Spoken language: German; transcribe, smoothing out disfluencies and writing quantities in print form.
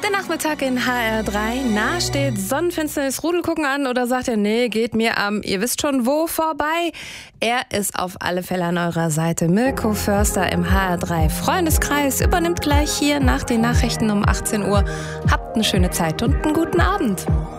Der Nachmittag in HR3. Na, steht Sonnenfinsternis, Rudel gucken an oder sagt er, nee, geht mir am, ihr wisst schon wo, vorbei? Er ist auf alle Fälle an eurer Seite. Mirko Förster im HR3 Freundeskreis übernimmt gleich hier nach den Nachrichten um 18 Uhr. Habt eine schöne Zeit und einen guten Abend.